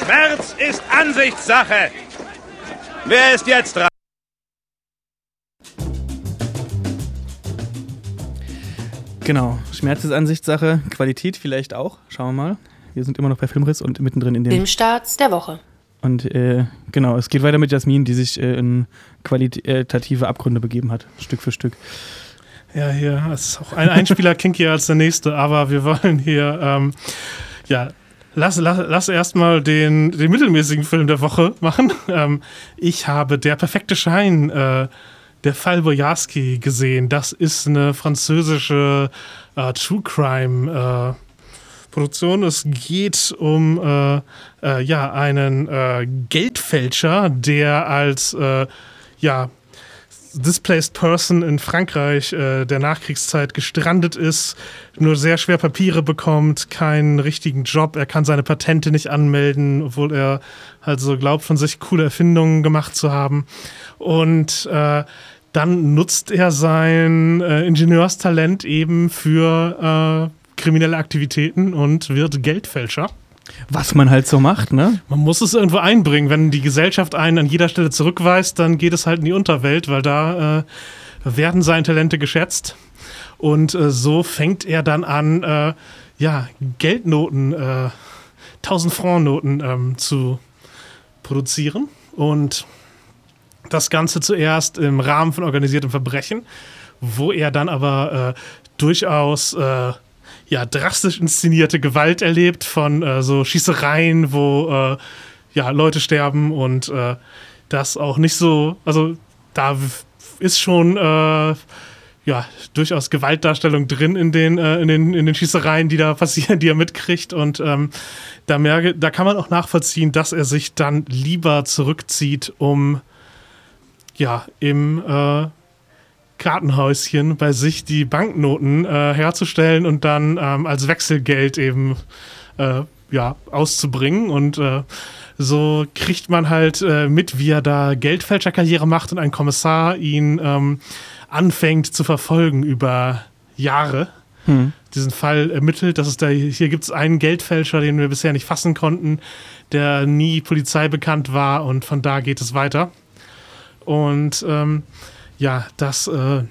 Schmerz ist Ansichtssache. Wer ist jetzt dran? Genau, Schmerz ist Ansichtssache, Qualität vielleicht auch. Schauen wir mal. Wir sind immer noch bei Filmriss und mittendrin in den Filmstarts der Woche. Und genau, es geht weiter mit Jasmin, die sich in qualitative Abgründe begeben hat, Stück für Stück. Ja, hier ist auch ein Einspieler kinkier als der nächste, aber wir wollen hier, lass erstmal den mittelmäßigen Film der Woche machen. Ich habe Der perfekte Schein, der Fall Boyarsky gesehen. Das ist eine französische True Crime Produktion. Es geht um einen Geldfälscher, der als Displaced Person in Frankreich der Nachkriegszeit gestrandet ist, nur sehr schwer Papiere bekommt, keinen richtigen Job, er kann seine Patente nicht anmelden, obwohl er halt so glaubt, von sich coole Erfindungen gemacht zu haben. Und dann nutzt er sein Ingenieurstalent eben für kriminelle Aktivitäten und wird Geldfälscher. Was man halt so macht, ne? Man muss es irgendwo einbringen. Wenn die Gesellschaft einen an jeder Stelle zurückweist, dann geht es halt in die Unterwelt, weil da werden seine Talente geschätzt. Und so fängt er dann an, Geldnoten, 1000-Franc-Noten zu produzieren. Und das Ganze zuerst im Rahmen von organisiertem Verbrechen, wo er dann aber durchaus drastisch inszenierte Gewalt erlebt von so Schießereien, wo Leute sterben und das auch nicht so, also da ist schon durchaus Gewaltdarstellung drin in den Schießereien, die da passieren, die er mitkriegt und da kann man auch nachvollziehen, dass er sich dann lieber zurückzieht, um im Kartenhäuschen bei sich die Banknoten herzustellen und dann als Wechselgeld eben auszubringen. Und so kriegt man halt mit, wie er da Geldfälscherkarriere macht und ein Kommissar ihn anfängt zu verfolgen über Jahre. Diesen Fall ermittelt. Hier gibt es einen Geldfälscher, den wir bisher nicht fassen konnten, der nie Polizei bekannt war und von da geht es weiter. Und das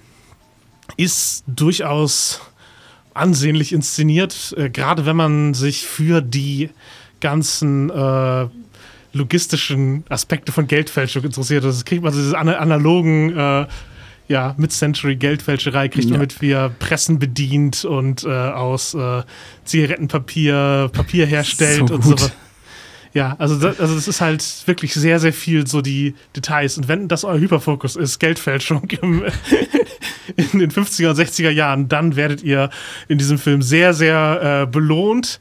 ist durchaus ansehnlich inszeniert, gerade wenn man sich für die ganzen logistischen Aspekte von Geldfälschung interessiert. Das kriegt man diese analogen Mid-Century-Geldfälscherei, kriegt man mit, wie er Pressen bedient und aus Zigarettenpapier Papier herstellt so und so. Ja, also das ist halt wirklich sehr, sehr viel so die Details. Und wenn das euer Hyperfokus ist, Geldfälschung in den 50er und 60er Jahren, dann werdet ihr in diesem Film sehr, sehr belohnt.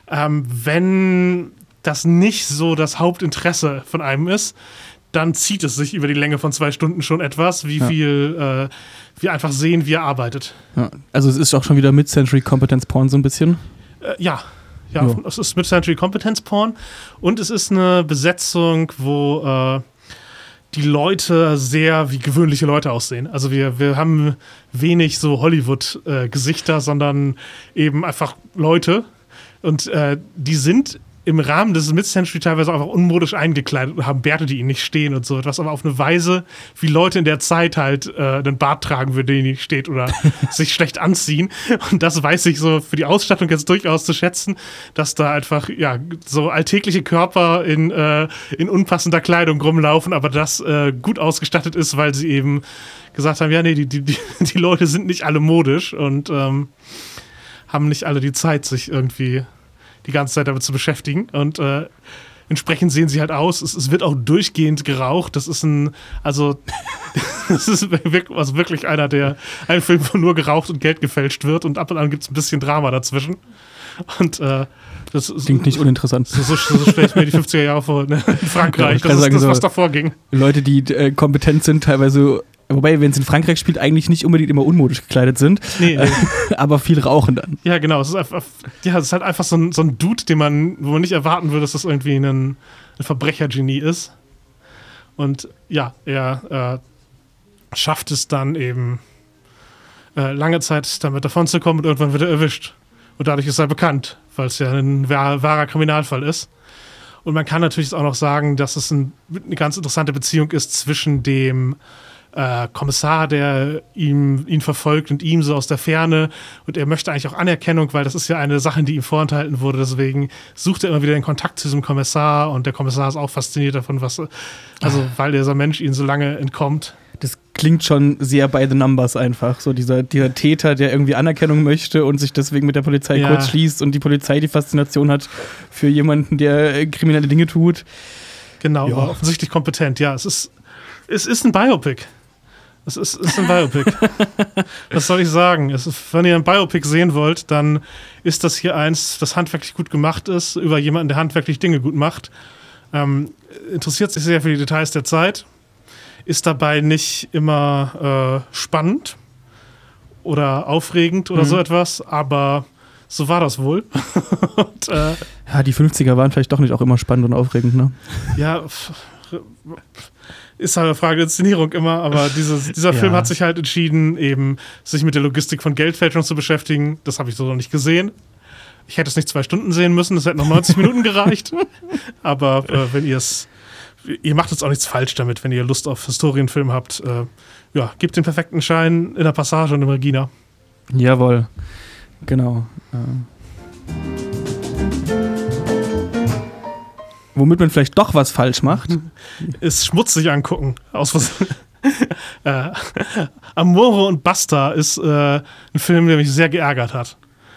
Wenn das nicht so das Hauptinteresse von einem ist, dann zieht es sich über die Länge von 2 Stunden schon etwas, wie viel wir einfach sehen, wie er arbeitet. Ja, also es ist auch schon wieder Mid-Century Competence Porn so ein bisschen? Ja, es ist Mid-Century Competence Porn und es ist eine Besetzung, wo die Leute sehr wie gewöhnliche Leute aussehen. Also wir haben wenig so Hollywood-Gesichter, sondern eben einfach Leute und die sind im Rahmen des Mid-Century teilweise einfach unmodisch eingekleidet und haben Bärte, die ihnen nicht stehen und so etwas, aber auf eine Weise, wie Leute in der Zeit halt einen Bart tragen würden, der ihnen nicht steht oder sich schlecht anziehen. Und das weiß ich so für die Ausstattung jetzt durchaus zu schätzen, dass da einfach so alltägliche Körper in unpassender Kleidung rumlaufen, aber das gut ausgestattet ist, weil sie eben gesagt haben, die Leute sind nicht alle modisch und haben nicht alle die Zeit, sich irgendwie die ganze Zeit damit zu beschäftigen und entsprechend sehen sie halt aus. Es wird auch durchgehend geraucht. Das ist wirklich ein Film, wo nur geraucht und Geld gefälscht wird und ab und an gibt es ein bisschen Drama dazwischen. Und das klingt nicht uninteressant. So stelle ich mir die 50er Jahre vor, ne? In Frankreich. Das ist das, was davor ging. Leute, die kompetent sind, teilweise. Wobei, wenn es in Frankreich spielt, eigentlich nicht unbedingt immer unmodisch gekleidet sind, aber viel rauchen dann. Ja, genau. Es ist halt einfach so ein Dude, wo man nicht erwarten würde, dass das irgendwie ein Verbrechergenie ist. Und er schafft es dann eben lange Zeit damit davon zu kommen und irgendwann wird er erwischt. Und dadurch ist er bekannt, weil es ja ein wahrer Kriminalfall ist. Und man kann natürlich auch noch sagen, dass es eine ganz interessante Beziehung ist zwischen dem Kommissar, der ihn verfolgt und ihm so aus der Ferne. Und er möchte eigentlich auch Anerkennung, weil das ist ja eine Sache, die ihm vorenthalten wurde. Deswegen sucht er immer wieder den Kontakt zu diesem Kommissar. Und der Kommissar ist auch fasziniert davon, weil dieser Mensch ihn so lange entkommt. Das klingt schon sehr by the numbers einfach. So dieser Täter, der irgendwie Anerkennung möchte und sich deswegen mit der Polizei kurz schließt und die Polizei die Faszination hat für jemanden, der kriminelle Dinge tut. Genau, aber offensichtlich kompetent. Ja, es ist ein Biopic. Es ist ein Biopic. Was soll ich sagen? Wenn ihr ein Biopic sehen wollt, dann ist das hier eins, das handwerklich gut gemacht ist, über jemanden, der handwerklich Dinge gut macht. Interessiert sich sehr für die Details der Zeit. Ist dabei nicht immer spannend oder aufregend oder so etwas, aber so war das wohl. Und, die 50er waren vielleicht doch nicht auch immer spannend und aufregend, ne? Ja, ist halt eine Frage der Inszenierung immer, aber dieser Film hat sich halt entschieden, eben sich mit der Logistik von Geldfälschung zu beschäftigen. Das habe ich so noch nicht gesehen. Ich hätte es nicht 2 Stunden sehen müssen, es hätten noch 90 Minuten gereicht. Aber wenn ihr macht jetzt auch nichts falsch damit, wenn ihr Lust auf Historienfilm habt. Gebt den perfekten Schein in der Passage und im Regina. Jawohl, genau. Womit man vielleicht doch was falsch macht. Ist schmutzig angucken. Amore und Basta ist ein Film, der mich sehr geärgert hat.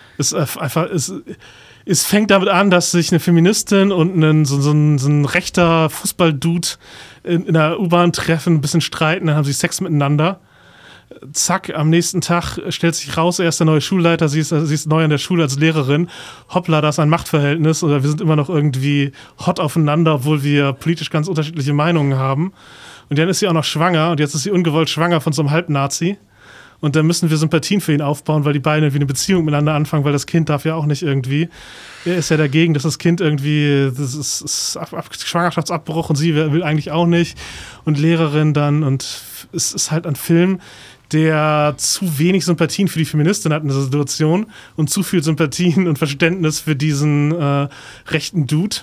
Es fängt damit an, dass sich eine Feministin und so ein rechter Fußballdude in der U-Bahn treffen, ein bisschen streiten, dann haben sie Sex miteinander. Zack, am nächsten Tag stellt sich raus, er ist der neue Schulleiter, sie ist neu an der Schule als Lehrerin. Hoppla, da ist ein Machtverhältnis oder wir sind immer noch irgendwie hot aufeinander, obwohl wir politisch ganz unterschiedliche Meinungen haben. Und dann ist sie auch noch schwanger und jetzt ist sie ungewollt schwanger von so einem Halbnazi. Und dann müssen wir Sympathien für ihn aufbauen, weil die beiden irgendwie eine Beziehung miteinander anfangen, weil das Kind darf ja auch nicht irgendwie. Er ist ja dagegen, dass das Kind irgendwie, das ist Schwangerschaftsabbruch und sie will eigentlich auch nicht. Und Lehrerin dann und es ist halt ein Film, der zu wenig Sympathien für die Feministin hat in dieser Situation und zu viel Sympathien und Verständnis für diesen rechten Dude.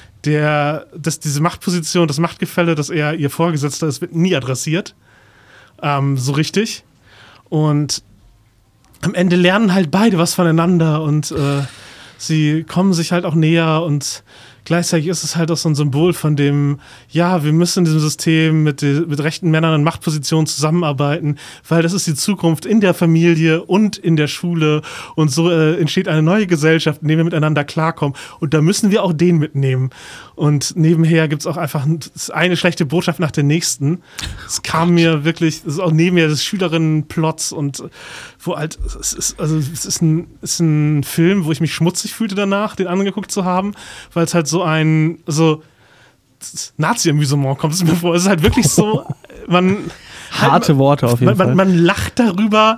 Diese Machtposition, das Machtgefälle, dass er ihr Vorgesetzter ist, wird nie adressiert. So richtig. Und am Ende lernen halt beide was voneinander und sie kommen sich halt auch näher und gleichzeitig ist es halt auch so ein Symbol von dem, wir müssen in diesem System mit rechten Männern in Machtpositionen zusammenarbeiten, weil das ist die Zukunft in der Familie und in der Schule und so entsteht eine neue Gesellschaft, in der wir miteinander klarkommen und da müssen wir auch den mitnehmen. Und nebenher gibt es auch einfach eine schlechte Botschaft nach der nächsten. Es kam mir wirklich, es ist auch neben mir des Schülerinnenplots und wo halt, es ist ein Film, wo ich mich schmutzig fühlte danach, den angeguckt zu haben, weil es halt so ein Nazi-Amüsement kommt es mir vor. Es ist halt wirklich so, harte Worte auf jeden Fall. Man lacht darüber,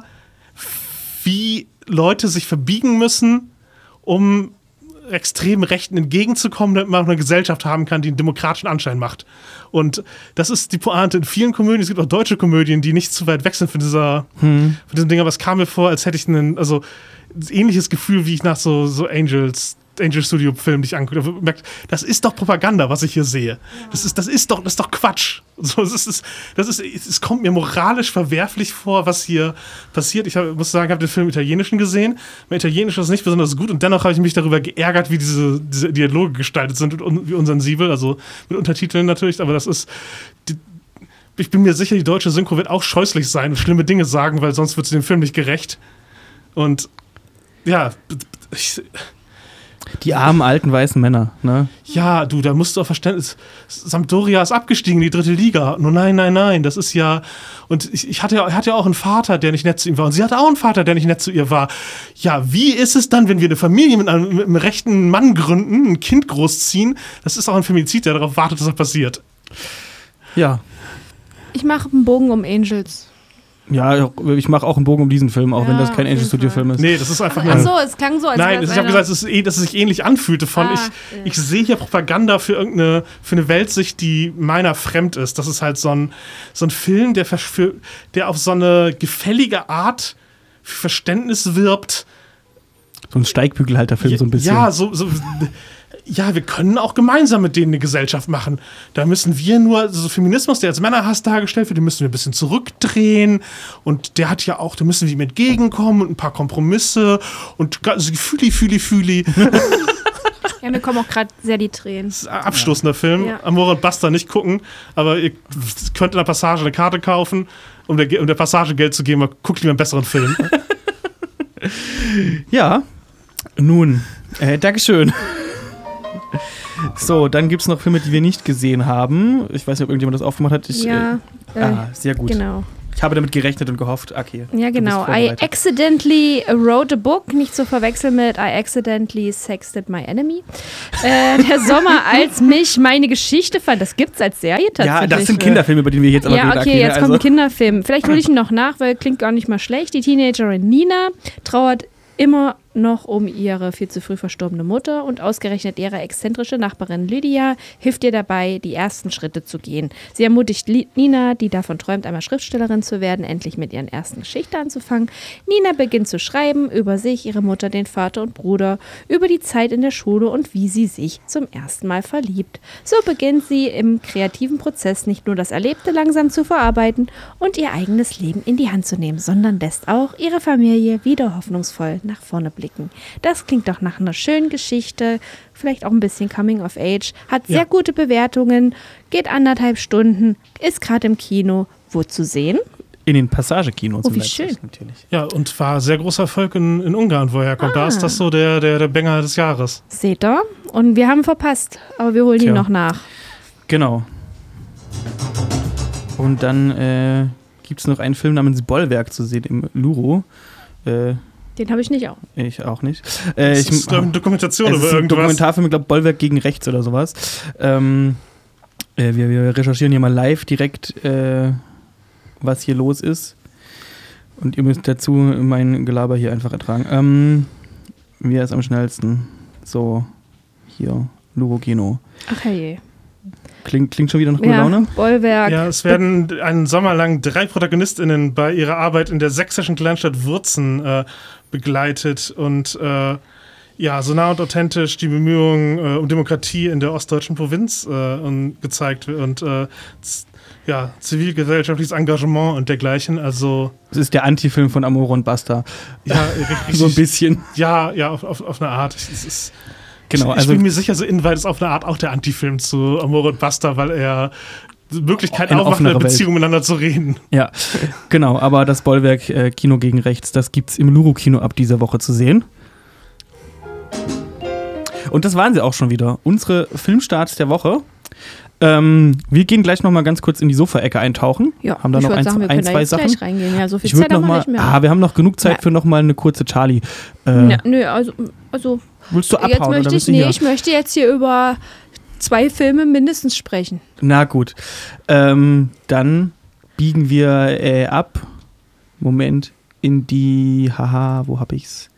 wie Leute sich verbiegen müssen, um extremen Rechten entgegenzukommen, damit man auch eine Gesellschaft haben kann, die einen demokratischen Anschein macht. Und das ist die Pointe in vielen Komödien. Es gibt auch deutsche Komödien, die nicht zu weit weg sind von diesem Ding. Aber es kam mir vor, als hätte ich ein ähnliches Gefühl, wie ich nach so Angel Studio Film dich angucke, merkt, das ist doch Propaganda, was ich hier sehe. Das ist doch Quatsch. So, es kommt mir moralisch verwerflich vor, was hier passiert. Ich muss sagen, ich habe den Film im Italienischen gesehen. Mein Italienisch ist nicht besonders gut und dennoch habe ich mich darüber geärgert, wie diese Dialoge gestaltet sind und wie unsensibel, also mit Untertiteln natürlich, aber ich bin mir sicher, die deutsche Synchro wird auch scheußlich sein und schlimme Dinge sagen, weil sonst wird sie dem Film nicht gerecht. Und die armen, alten, weißen Männer, ne? Ja, da musst du auch Verständnis. Sampdoria ist abgestiegen in die 3. Liga. Nur nein, das ist ja. Und ich hatte ja auch einen Vater, der nicht nett zu ihm war. Und sie hatte auch einen Vater, der nicht nett zu ihr war. Ja, wie ist es dann, wenn wir eine Familie mit einem rechten Mann gründen, ein Kind großziehen? Das ist auch ein Femizid, der darauf wartet, dass das passiert. Ja. Ich mache einen Bogen um Angels. Ja, ich mache auch einen Bogen um diesen Film, auch wenn das kein Angel Studio Film ist. Nee, das ist einfach nur. Achso, es klang so, als nein, ich habe gesagt, dass es sich ähnlich anfühlte von ich sehe hier Propaganda für eine Weltsicht, die meiner fremd ist. Das ist halt so ein Film, der auf so eine gefällige Art für Verständnis wirbt. So ein Steigbügelhalterfilm, so ein bisschen. Ja, ja, wir können auch gemeinsam mit denen eine Gesellschaft machen. Da müssen wir nur, also so Feminismus, der als Männerhass dargestellt wird, den müssen wir ein bisschen zurückdrehen. Und der hat ja auch, da müssen wir ihm entgegenkommen und ein paar Kompromisse und also fühli. Ja, mir kommen auch gerade sehr die Tränen. Das ist ein abstoßender Film. Ja. Amore und Buster nicht gucken, aber ihr könnt in der Passage eine Karte kaufen, um der Passage Geld zu geben, aber guckt lieber einen besseren Film. Ja, nun, Dankeschön. So, dann gibt es noch Filme, die wir nicht gesehen haben. Ich weiß nicht, ob irgendjemand das aufgemacht hat. Sehr gut. Genau. Ich habe damit gerechnet und gehofft, okay. Ja, genau. Du bist I vorbereitet. accidentally wrote a book, nicht zu verwechseln mit I accidentally sexted my enemy. Der Sommer, als mich meine Geschichte fand. Das gibt's als Serie tatsächlich. Ja, das sind Kinderfilme, über die wir jetzt aber Ja, reden. okay, jetzt kommt ein Kinderfilm. Vielleicht hole ich ihn noch nach, weil klingt gar nicht mal schlecht. Die Teenagerin Nina trauert immer noch um ihre viel zu früh verstorbene Mutter und ausgerechnet ihre exzentrische Nachbarin Lydia hilft ihr dabei, die ersten Schritte zu gehen. Sie ermutigt Nina, die davon träumt, einmal Schriftstellerin zu werden, endlich mit ihren ersten Geschichten anzufangen. Nina beginnt zu schreiben über sich, ihre Mutter, den Vater und Bruder, über die Zeit in der Schule und wie sie sich zum ersten Mal verliebt. So beginnt sie im kreativen Prozess nicht nur das Erlebte langsam zu verarbeiten und ihr eigenes Leben in die Hand zu nehmen, sondern lässt auch ihre Familie wieder hoffnungsvoll nach vorne blicken. Das klingt doch nach einer schönen Geschichte, vielleicht auch ein bisschen Coming of Age, hat sehr gute Bewertungen, geht 1,5 Stunden, ist gerade im Kino. Wo zu sehen? In den Passagekinos. Oh, wie schön. Natürlich. Ja, und war sehr großer Erfolg in Ungarn, wo er herkommt. Da ist das so der Banger des Jahres. Seht ihr? Und wir haben verpasst, aber wir holen ihn noch nach. Genau. Und dann gibt es noch einen Film namens Bollwerk zu sehen im Luro. Den habe ich nicht auch. Ich auch nicht. Das ist, glaube ich, eine Dokumentation Es über ist ein irgendwas. Dokumentarfilm, ich glaube, Bollwerk gegen rechts oder sowas. Wir recherchieren hier mal live direkt, was hier los ist. Und ihr müsst dazu mein Gelaber hier einfach ertragen. Wer ist am schnellsten? So, hier, Luro Kino. Ach je. Klingt schon wieder nach guter Laune? Bollwerk. Ja, es werden einen Sommer lang 3 ProtagonistInnen bei ihrer Arbeit in der sächsischen Kleinstadt Wurzen begleitet und so nah und authentisch die Bemühungen um Demokratie in der ostdeutschen Provinz gezeigt und zivilgesellschaftliches Engagement und dergleichen. Also Das ist der Anti-Film von Amore und Basta. ja, richtig, So ein bisschen. Ja, auf eine Art. Es ist, Genau, ich also bin mir sicher, so Inweit ist auf eine Art auch der Anti-Film zu Amore und Basta, weil er die Möglichkeit Eine aufmacht, eine offenere Beziehung miteinander zu reden. ja, genau, aber das Bollwerk Kino gegen rechts, das gibt's im Luro-Kino ab dieser Woche zu sehen. Und das waren sie auch schon wieder. Unsere Filmstarts der Woche. Wir gehen gleich noch mal ganz kurz in die Sofa-Ecke eintauchen. Ja, Haben da noch ich würde sagen, wir können da zwei jetzt Sachen. gleich reingehen. Ja, so viel Ich würde Zeit noch haben wir mal. nicht mehr. Wir haben noch genug Zeit Ja. für noch mal eine kurze Charlie. Nö, also Willst du jetzt abhauen oder möchte bist ich, du hier? ich möchte jetzt hier über 2 Filme mindestens sprechen. Na gut. Dann biegen wir ab. Moment. In die. Wo hab ich's?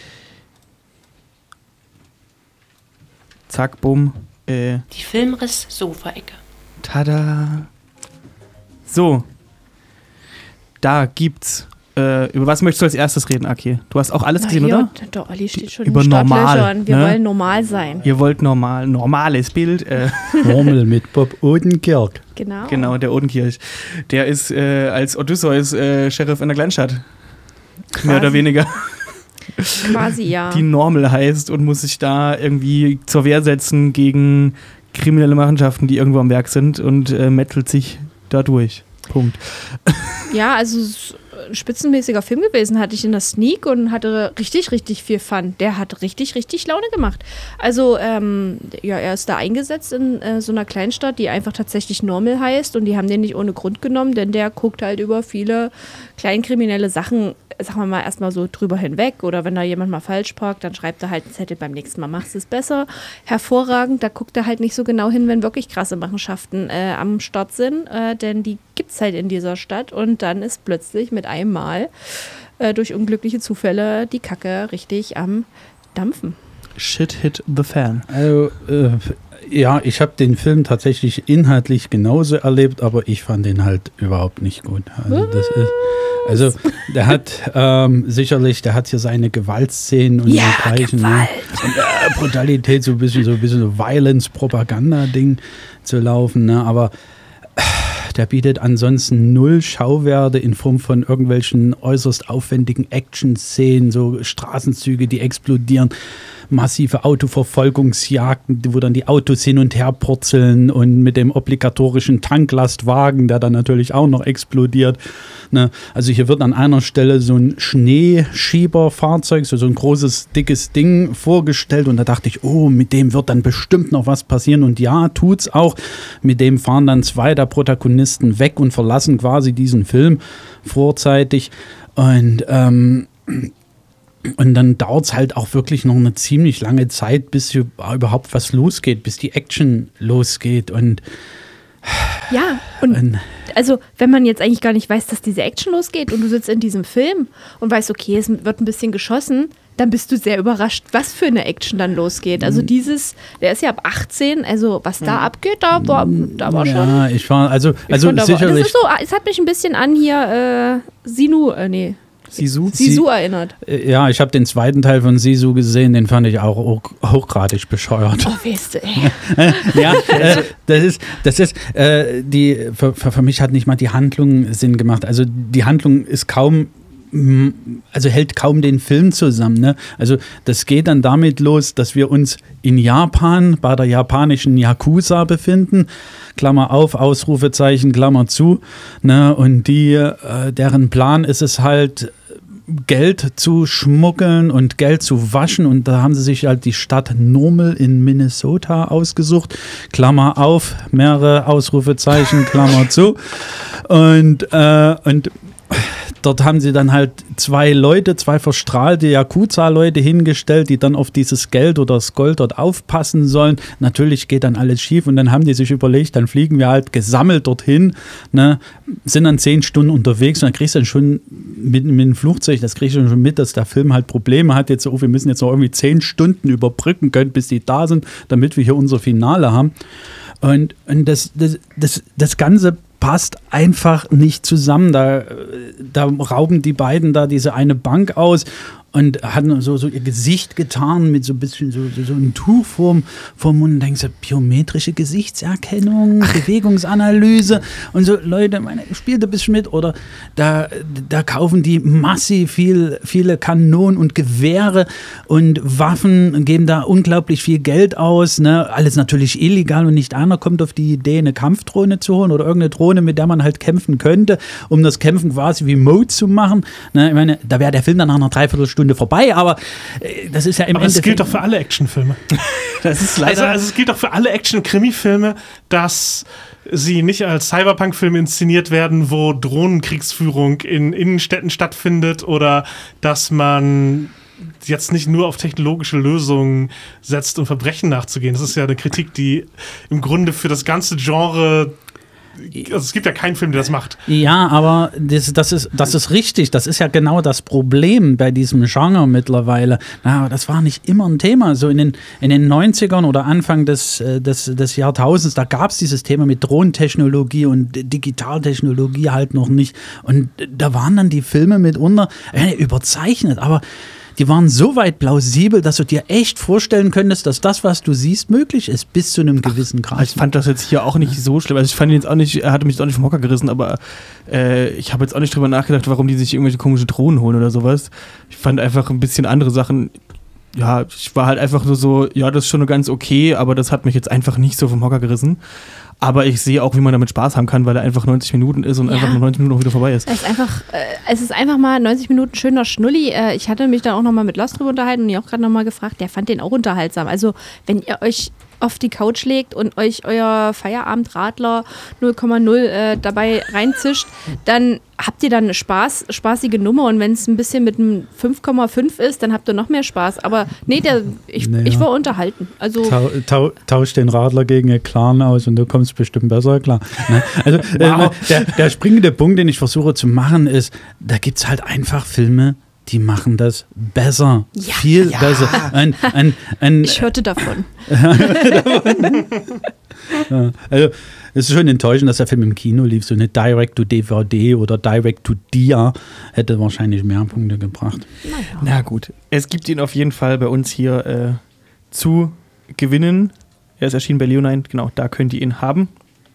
Zack, bumm. Die Filmriss-Sofa-Ecke. Tada. So. Da gibt's. Über was möchtest du als erstes reden, Aki? Du hast auch alles gesehen, oder? Der Olli steht schon Über in den normal, Startlöchern. Wir ne? wollen normal sein. Ihr wollt normales Bild. Normal mit Bob Odenkirk. Genau. Genau, der Odenkirch. Der ist als Odysseus Sheriff in der Kleinstadt. Mehr oder weniger. Quasi, ja. Die Normal heißt und muss sich da irgendwie zur Wehr setzen gegen kriminelle Machenschaften, die irgendwo am Werk sind und mettelt sich da durch. Punkt. Ja, also es ist ein spitzenmäßiger Film gewesen, hatte ich in der Sneak und hatte richtig, richtig viel Fun. Der hat richtig, richtig Laune gemacht. Also, er ist da eingesetzt in so einer Kleinstadt, die einfach tatsächlich Normal heißt und die haben den nicht ohne Grund genommen, denn der guckt halt über viele kleinkriminelle Sachen, sagen wir mal, erstmal so drüber hinweg oder wenn da jemand mal falsch parkt, dann schreibt er halt einen Zettel, beim nächsten Mal machst du es besser. Hervorragend, da guckt er halt nicht so genau hin, wenn wirklich krasse Machenschaften am Start sind, denn die gibt es halt in dieser Stadt und dann ist plötzlich mit einem Mal durch unglückliche Zufälle die Kacke richtig am Dampfen. Shit hit the fan. Also, Ja, ich habe den Film tatsächlich inhaltlich genauso erlebt, aber ich fand den halt überhaupt nicht gut. Also der hat sicherlich, der hat hier seine Gewaltszenen und dergleichen. Gewalt. Und Brutalität, so ein bisschen so Violence-Propaganda-Ding zu laufen, ne? Aber der bietet ansonsten null Schauwerte in Form von irgendwelchen äußerst aufwendigen Action-Szenen, so Straßenzüge, die explodieren, massive Autoverfolgungsjagden, wo dann die Autos hin und her purzeln und mit dem obligatorischen Tanklastwagen, der dann natürlich auch noch explodiert. Ne? Also hier wird an einer Stelle so ein Schneeschieberfahrzeug, so ein großes, dickes Ding vorgestellt und da dachte ich, oh, mit dem wird dann bestimmt noch was passieren und ja, tut's auch. Mit dem fahren dann 2 der Protagonisten weg und verlassen quasi diesen Film vorzeitig und dann dauert es halt auch wirklich noch eine ziemlich lange Zeit, bis überhaupt was losgeht, bis die Action losgeht. Und ja, und also wenn man jetzt eigentlich gar nicht weiß, dass diese Action losgeht und du sitzt in diesem Film und weißt, okay, es wird ein bisschen geschossen, dann bist du sehr überrascht, was für eine Action dann losgeht. Also der ist ja ab 18, also was da abgeht, da war schon. Ja, ich war, also sicherlich. Das ist so, es hat mich ein bisschen an hier Sisu erinnert. Ja, ich habe den zweiten Teil von Sisu gesehen, den fand ich auch hochgradig bescheuert. Oh, weißt du, Ja, das ist für mich hat nicht mal die Handlung Sinn gemacht. Also die Handlung ist hält kaum den Film zusammen. Ne? Also das geht dann damit los, dass wir uns in Japan bei der japanischen Yakuza befinden. Klammer auf, Ausrufezeichen, Klammer zu. Ne? Und deren Plan ist es halt, Geld zu schmuggeln und Geld zu waschen und da haben sie sich halt die Stadt Normal in Minnesota ausgesucht, Klammer auf, mehrere Ausrufezeichen, Klammer zu und dort haben sie dann halt 2 verstrahlte Yakuza-Leute hingestellt, die dann auf dieses Geld oder das Gold dort aufpassen sollen. Natürlich geht dann alles schief und dann haben die sich überlegt, dann fliegen wir halt gesammelt dorthin, ne, sind dann 10 Stunden unterwegs und dann kriegst du dann schon mit dem Flugzeug, das kriegst du schon mit, dass der Film halt Probleme hat, jetzt wir müssen jetzt noch irgendwie 10 Stunden überbrücken können, bis die da sind, damit wir hier unser Finale haben. Und das Ganze passt einfach nicht zusammen. Da rauben die beiden da diese eine Bank aus und hatten so ihr Gesicht getarnt mit so ein bisschen so ein Tuch vorm Mund und denkst so, biometrische Gesichtserkennung, Bewegungsanalyse und so, Leute, spielt ein bisschen mit oder da kaufen die massiv viele Kanonen und Gewehre und Waffen und geben da unglaublich viel Geld aus, ne? Alles natürlich illegal und nicht einer kommt auf die Idee, eine Kampfdrohne zu holen oder irgendeine Drohne, mit der man halt kämpfen könnte, um das Kämpfen quasi wie Mode zu machen. Ne? Ich meine, da wäre der Film dann nach einer Dreiviertelstunde vorbei, aber das ist ja im Endeffekt... Das gilt doch für alle Actionfilme. Das ist leider... Also es gilt doch für alle Action-Krimi-Filme, dass sie nicht als Cyberpunk-Filme inszeniert werden, wo Drohnenkriegsführung in Innenstädten stattfindet oder dass man jetzt nicht nur auf technologische Lösungen setzt, um Verbrechen nachzugehen. Das ist ja eine Kritik, die im Grunde für das ganze Genre... Also es gibt ja keinen Film, der das macht. Ja, aber das ist richtig. Das ist ja genau das Problem bei diesem Genre mittlerweile. Na, das war nicht immer ein Thema. So in den 90ern oder Anfang des Jahrtausends, da gab es dieses Thema mit Drohnentechnologie und Digitaltechnologie halt noch nicht. Und da waren dann die Filme mitunter überzeichnet, aber die waren so weit plausibel, dass du dir echt vorstellen könntest, dass das, was du siehst, möglich ist, bis zu einem gewissen Grad. Ich fand das jetzt hier auch nicht so schlimm. Also ich fand ihn jetzt auch nicht, er hatte mich jetzt auch nicht vom Hocker gerissen, aber ich habe jetzt auch nicht drüber nachgedacht, warum die sich irgendwelche komische Drohnen holen oder sowas. Ich fand einfach ein bisschen andere Sachen. Ja, ich war halt einfach nur so, ja, das ist schon ganz okay, aber das hat mich jetzt einfach nicht so vom Hocker gerissen. Aber ich sehe auch, wie man damit Spaß haben kann, weil er einfach 90 Minuten ist und einfach nach 90 Minuten auch wieder vorbei ist. Es ist einfach mal 90 Minuten schöner Schnulli. Ich hatte mich dann auch nochmal mit Lars drüber unterhalten und ihn auch gerade nochmal gefragt, der fand den auch unterhaltsam. Also wenn ihr euch auf die Couch legt und euch euer Feierabendradler 0,0 dabei reinzischt, dann habt ihr dann eine spaßige Nummer und wenn es ein bisschen mit einem 5,5 ist, dann habt ihr noch mehr Spaß. Aber ich war unterhalten. Also tausch den Radler gegen einen Clan aus und du kommst bestimmt besser klar. Ne? Also der springende Punkt, den ich versuche zu machen, ist, da gibt es halt einfach Filme, die machen das besser. Ja. Viel besser. Ich hörte davon. Ja, also es ist schon enttäuschend, dass der Film im Kino lief. So eine Direct-to-DVD oder Direct-to-Dia hätte wahrscheinlich mehr Punkte gebracht. Na gut, es gibt ihn auf jeden Fall bei uns hier zu gewinnen. Er ist erschienen bei Leonine, genau, da könnt ihr ihn haben.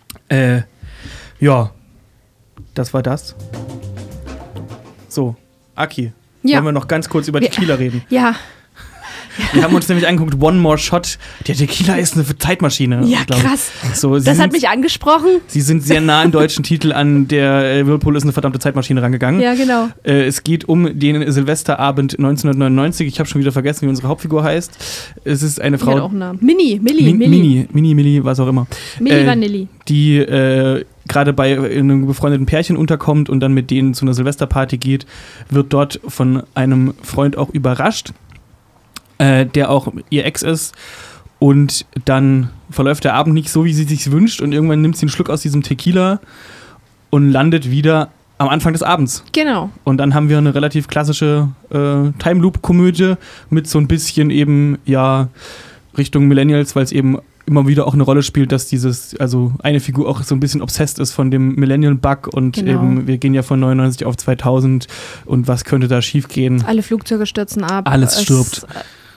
Ja, das war das. So, Aki, Ja. wollen wir noch ganz kurz über Tequila reden? Ja, Wir haben uns nämlich angeguckt, One More Shot. Der Tequila ist eine Zeitmaschine. ja, glaub ich. krass. So, Das hat mich angesprochen. Sie sind sehr nah im deutschen Titel an. Der Whirlpool ist eine verdammte Zeitmaschine rangegangen. Ja, genau. Es geht um den Silvesterabend 1999. Ich habe schon wieder vergessen, wie unsere Hauptfigur heißt. Es ist eine Die hat Frau. auch einen Namen. Milli. Mini, was auch immer. Milli Vanilli. Die gerade bei einem befreundeten Pärchen unterkommt und dann mit denen zu einer Silvesterparty geht, wird dort von einem Freund auch überrascht, der auch ihr Ex ist. Und dann verläuft der Abend nicht so, wie sie sich wünscht, und irgendwann nimmt sie einen Schluck aus diesem Tequila und landet wieder am Anfang des Abends. Genau. Und dann haben wir eine relativ klassische Time Loop-Komödie mit so ein bisschen eben, ja, Richtung Millennials, weil es eben immer wieder auch eine Rolle spielt, dass also eine Figur auch so ein bisschen obsessed ist von dem Millennial-Bug und Genau. eben, wir gehen ja von 99 auf 2000 und was könnte da schief gehen? Alle Flugzeuge stürzen ab. Alles stirbt.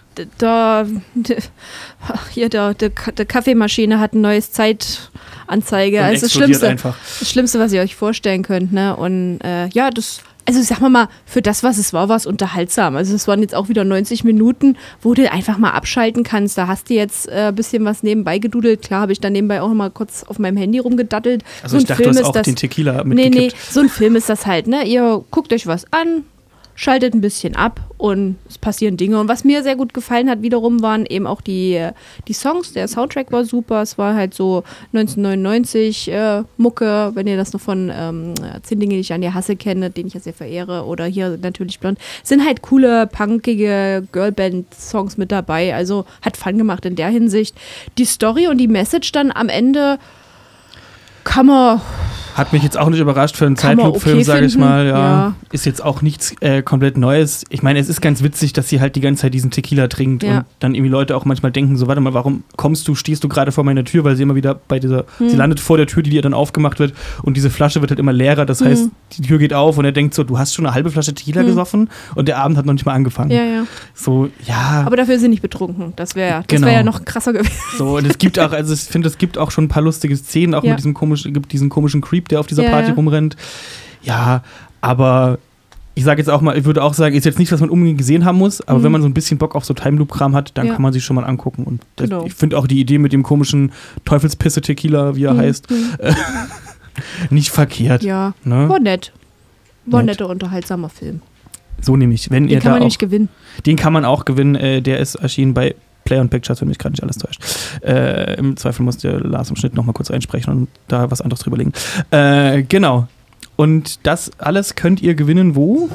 Hier, der Kaffeemaschine hat ein neues Zeitanzeige. Und Also das explodiert Schlimmste, einfach. das Schlimmste, was ihr euch vorstellen könnt. Ne? Und ja, also sagen wir mal, für das, was es war es unterhaltsam. Also es waren jetzt auch wieder 90 Minuten, wo du einfach mal abschalten kannst. Da hast du jetzt ein bisschen was nebenbei gedudelt. Klar habe ich dann nebenbei auch noch mal kurz auf meinem Handy rumgedattelt. Also ich dachte, du hast auch den Tequila Nee, mitgekippt. so ein Film ist das halt. Ne? Ihr guckt euch was an, schaltet ein bisschen ab und es passieren Dinge. Und was mir sehr gut gefallen hat wiederum, waren eben auch die Songs. Der Soundtrack war super. Es war halt so 1999 Mucke, wenn ihr das noch von 10 Dinge, die ich an dir hasse kenne, den ich ja sehr verehre. Oder hier natürlich Blond. Sind halt coole, punkige Girlband-Songs mit dabei. Also hat Fun gemacht in der Hinsicht. Die Story und die Message dann am Ende kann man... Hat mich jetzt auch nicht überrascht für einen Kann man Zeitloop-Film, okay sage ich finden, mal. Ja. ja. Ist jetzt auch nichts komplett Neues. Ich meine, es ist ganz witzig, dass sie halt die ganze Zeit diesen Tequila trinkt Ja. und dann irgendwie Leute auch manchmal denken, so, warte mal, warum stehst du gerade vor meiner Tür? Weil sie immer wieder sie landet vor der Tür, die ihr dann aufgemacht wird, und diese Flasche wird halt immer leerer. Das heißt, die Tür geht auf und er denkt so, du hast schon eine halbe Flasche Tequila gesoffen und der Abend hat noch nicht mal angefangen. Ja, ja. So, ja. Aber dafür sind nicht betrunken. Das wäre Genau. ja noch krasser gewesen. So, und es gibt auch, also ich finde, es gibt auch schon ein paar lustige Szenen, auch Ja. mit diesen komischen Creep, der auf dieser Ja, Party ja. rumrennt. Ja, aber ich sage jetzt auch mal, ich würde auch sagen, ist jetzt nicht, was man unbedingt gesehen haben muss, aber wenn man so ein bisschen Bock auf so Time Loop-Kram hat, dann Ja. kann man sich schon mal angucken. Und Genau. ich finde auch die Idee mit dem komischen Teufelspisse-Tequila, wie er heißt, nicht verkehrt. Ja, Ne? war nett. War ein Nett. netter, unterhaltsamer Film. So nämlich. Wenn Den ihr kann da man auch, nämlich gewinnen. den kann man auch gewinnen. Der ist erschienen bei Play on Pictures, wenn mich gerade nicht alles täuscht. Im Zweifel muss der Lars im Schnitt nochmal kurz einsprechen und da was anderes drüber legen. Genau. Und das alles könnt ihr gewinnen, wo?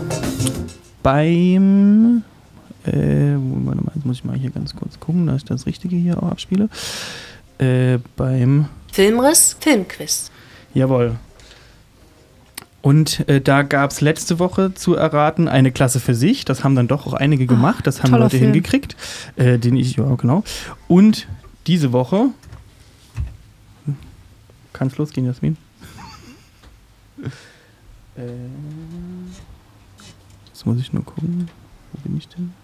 Beim warte mal, jetzt muss ich mal hier ganz kurz gucken, dass ich das Richtige hier auch abspiele. Beim Filmriss, Filmquiz. Jawohl. Und da gab es letzte Woche zu erraten eine Klasse für sich. Das haben dann doch auch einige gemacht. Das haben toller Leute Film. hingekriegt. Ja, genau. Und diese Woche. Kann es losgehen, Jasmin? Jetzt muss ich nur gucken. Wo bin ich denn?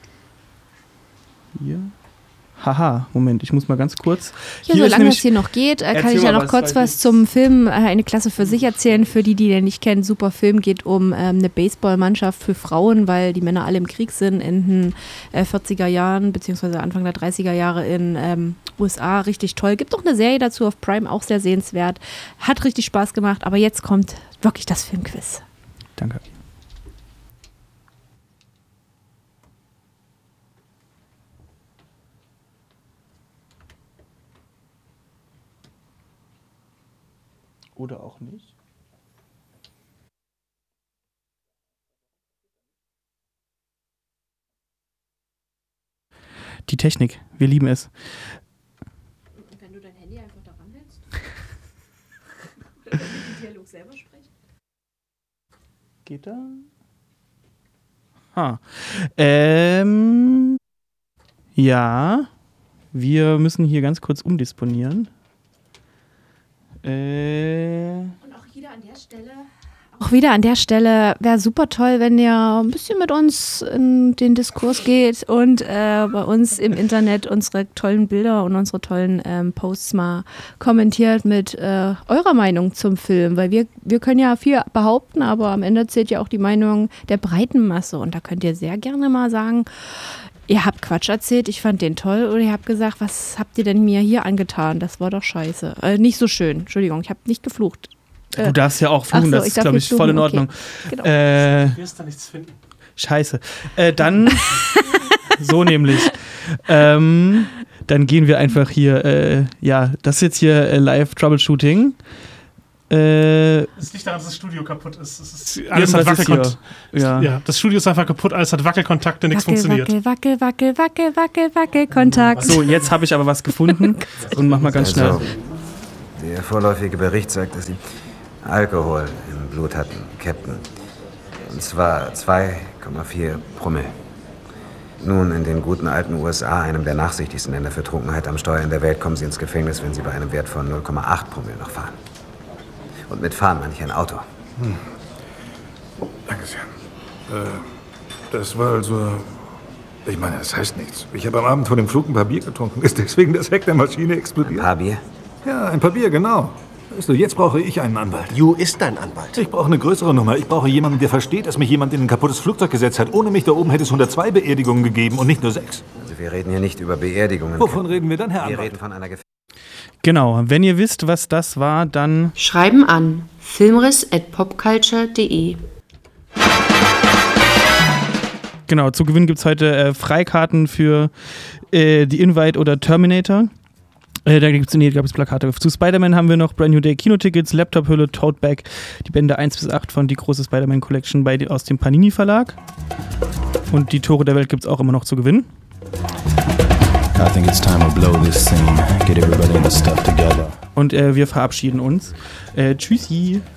Hier. Haha, Moment, ich muss mal ganz kurz. Ja, Hier ist solange nämlich- es hier noch geht, kann Erzähl ich ja mal noch was, kurz weil was ich- zum Film, eine Klasse für sich erzählen. Für die den nicht kennen, super Film, geht um eine Baseballmannschaft für Frauen, weil die Männer alle im Krieg sind in den 40er Jahren, beziehungsweise Anfang der 30er Jahre in USA. Richtig toll. Gibt auch eine Serie dazu auf Prime, auch sehr sehenswert. Hat richtig Spaß gemacht, aber jetzt kommt wirklich das Filmquiz. Danke. Oder auch nicht. Die Technik, wir lieben es. Wenn du dein Handy einfach daran hältst, wenn den Dialog selber spricht. Geht da? Ja, wir müssen hier ganz kurz umdisponieren. Und auch wieder an der Stelle wäre super toll, wenn ihr ein bisschen mit uns in den Diskurs geht und bei uns im Internet unsere tollen Bilder und unsere tollen Posts mal kommentiert mit eurer Meinung zum Film, weil wir können ja viel behaupten, aber am Ende zählt ja auch die Meinung der breiten Masse und da könnt ihr sehr gerne mal sagen, ihr habt Quatsch erzählt, ich fand den toll oder ihr habt gesagt, was habt ihr denn mir hier angetan, das war doch scheiße. Nicht so schön, Entschuldigung, ich habe nicht geflucht. Du darfst ja auch fluchen, das ist, glaube ich, voll in Ordnung. Okay. Genau. Du wirst da nichts finden. Scheiße. Dann, so nämlich. Dann gehen wir einfach hier, das ist jetzt hier Live-Troubleshooting. Es liegt daran, dass das Studio kaputt ist. Alles hat Wackelkontakt. Ja, das Studio ist einfach kaputt, alles hat Wackelkontakte, nichts funktioniert. Wackelkontakt. So, jetzt habe ich aber was gefunden und mach mal ganz schnell. Also, der vorläufige Bericht sagt, dass Sie Alkohol im Blut hatten, Captain. Und zwar 2,4 Promille. Nun, in den guten alten USA, einem der nachsichtigsten Länder für Trunkenheit am Steuer in der Welt, kommen Sie ins Gefängnis, wenn Sie bei einem Wert von 0,8 Promille noch fahren. Und mit fahren meine ich ein Auto. Danke sehr. Das war also... Ich meine, das heißt nichts. Ich habe am Abend vor dem Flug ein paar Bier getrunken. Ist deswegen das Heck der Maschine explodiert? Ein paar Bier? Ja, ein paar Bier, genau. Weißt du, jetzt brauche ich einen Anwalt. Ju ist dein Anwalt. Ich brauche eine größere Nummer. Ich brauche jemanden, der versteht, dass mich jemand in ein kaputtes Flugzeug gesetzt hat. Ohne mich da oben hätte es 102 Beerdigungen gegeben und nicht nur 6. Also wir reden hier nicht über Beerdigungen. Wovon reden wir dann, Herr Wir Anwalt? reden von einer Genau, wenn ihr wisst, was das war, dann... Schreiben an filmriss@popculture.de. Genau, zu gewinnen gibt es heute Freikarten für The Invite oder Terminator. Da gab es Plakate. Zu Spider-Man haben wir noch Brand New Day Kinotickets, Laptop-Hülle, Tote Bag, die Bände 1-8 von Die große Spider-Man Collection aus dem Panini Verlag. Und die Tore der Welt gibt es auch immer noch zu gewinnen. I think it's time to blow this scene. Get everybody in the stuff together. Und wir verabschieden uns. Tschüssi.